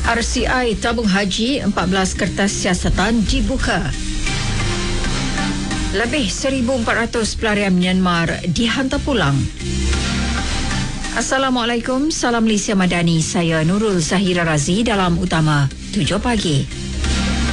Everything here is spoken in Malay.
RCI tabung haji 14 kertas siasatan dibuka. Lebih 1,400 pelarian Myanmar dihantar pulang. Assalamualaikum, salam Malaysia Madani. Saya Nurul Zahira Razi dalam Utama 7 pagi.